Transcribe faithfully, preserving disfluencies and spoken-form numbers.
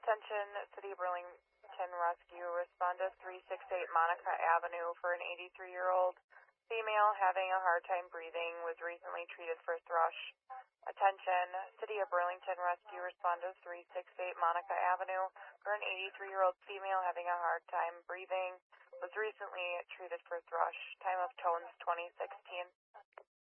Attention, City of Burlington Rescue, respond to three six eight Monica Avenue for an eighty-three-year-old female having a hard time breathing, was recently treated for thrush. Attention, City of Burlington Rescue, respond to three six eight Monica Avenue for an eighty-three-year-old female having a hard time breathing, was recently treated for thrush. Time of tones twenty sixteen.